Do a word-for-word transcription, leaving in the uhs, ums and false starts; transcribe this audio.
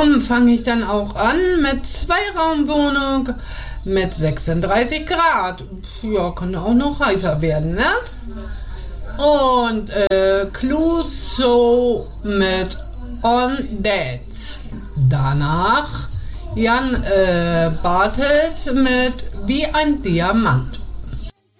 Und fange ich dann auch an mit Zweiraumwohnung mit sechsunddreißig Grad. Ja, kann auch noch heißer werden, ne? Und äh, Clouseau mit On Dates. Danach Jan äh, Bartels mit Wie ein Diamant.